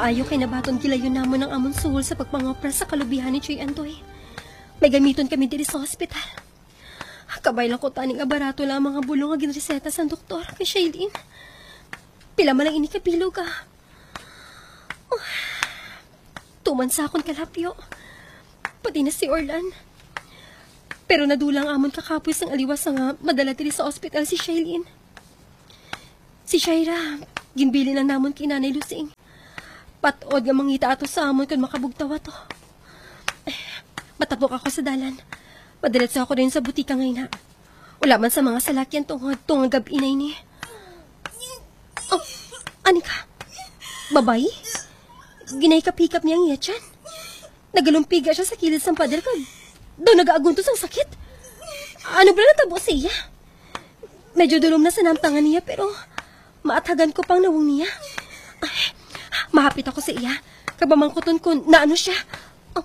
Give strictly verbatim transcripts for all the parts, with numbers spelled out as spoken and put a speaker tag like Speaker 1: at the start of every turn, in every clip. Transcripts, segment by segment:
Speaker 1: Maayo kay nabaton gilayon namon ng amon suhol sa pagpangopra sa kalubihan ni Choy Antoy. May gamiton kami diri sa ospital. Kabay lang ko taning abarato lang mga bulong nga ginreseta sa doktor kay Shailene. Pila man lang ini kabilog ka. Oh, tuman sa akong kalapyo. Pati na si Orlan. Pero nadulang amon kakapwis ang aliwas nga madala diri sa ospital si Shailene. Si Shaira, ginbili lang namon kay Nanay Lusing. Patod nga mangita ato sa amon kung makabugtawa to. Eh, matapok ako sa dalan. Madalatsa ako rin sa butika ngayon ha. Wala man sa mga salakyan tungod tungod gabi na ini. Oh, ani ka? Babay? Ginay ka-pick up niyang iyatyan. Nagalumpiga siya sa kilid ng pader kag doon nag-aaguntos ang sakit. Ano ba natabo siya? Medyo dulom na sa namtangan niya pero maathagan ko pang nawong niya. Ay, mahapit ako sa iya. Kabamangkuton ko na ano siya. Oh.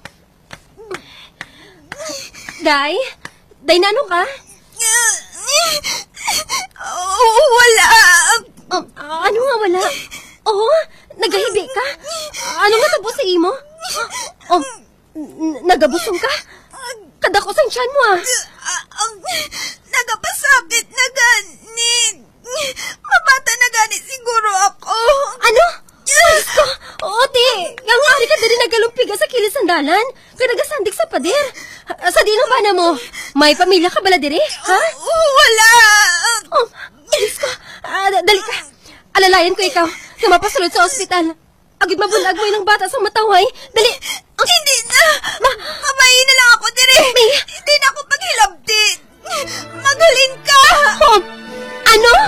Speaker 1: Day? Day, na ano ka?
Speaker 2: Oh, wala.
Speaker 1: Oh, ano nga wala? Oh, nagahibi ka? Ano nga tabo sa imo? Oh, n- nagabusong ka? Kadako sa tiyan mo ah.
Speaker 2: Nagapasakit na ganit. Mabata na ganit siguro ako.
Speaker 1: Ano? Diyos ko! Oo, ti! Yang ari ka dali nagalumpiga sa kilis sandalan. Kaya nagasandik sa pader. Sa dino ba na mo? May pamilya ka bala diri? Ha?
Speaker 2: Wala!
Speaker 1: Oh, Diyos ko! Ah, dali ka. Alalayan ko ikaw na mapasulod sa ospital. Agad mabulag mo ng bata sa mataway. Dali!
Speaker 2: Oh, hindi na! Ma Mamayin na lang ako diri. Hindi na ako paghilabti. Magaling ka!
Speaker 1: Oh, ano?